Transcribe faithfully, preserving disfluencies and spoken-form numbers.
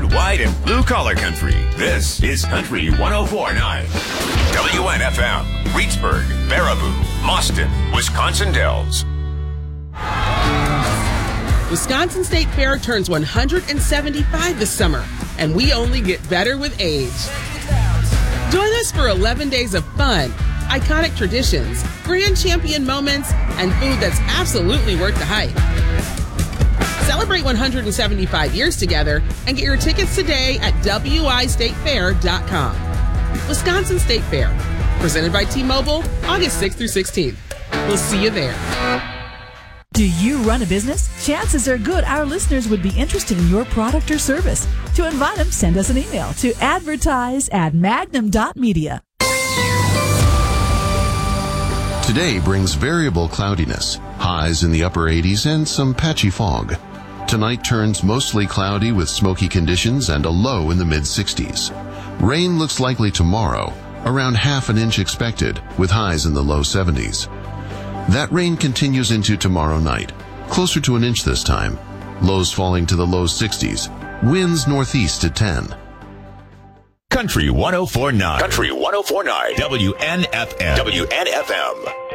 White and blue collar country. This is Country one oh four point nine. W N F M, Reedsburg, Baraboo, Mauston, Wisconsin Dells. Wisconsin State Fair turns one hundred seventy-five this summer, and we only get better with age. Join us for eleven days of fun, iconic traditions, grand champion moments, and food that's absolutely worth the hype. Celebrate one hundred seventy-five years together and get your tickets today at W I state fair dot com. Wisconsin State Fair, presented by T-Mobile, August sixth through sixteenth. We'll see you there. Do you run a business? Chances are good our listeners would be interested in your product or service. To invite them, send us an email to advertise at magnum dot media. Today brings variable cloudiness, highs in the upper eighties and some patchy fog. Tonight turns mostly cloudy with smoky conditions and a low in the mid sixties. Rain looks likely tomorrow, around half an inch expected, with highs in the low seventies. That rain continues into tomorrow night, closer to an inch this time, lows falling to the low sixties, winds northeast at ten. Country one oh four point nine. Country one oh four point nine. W N F M. W N F M.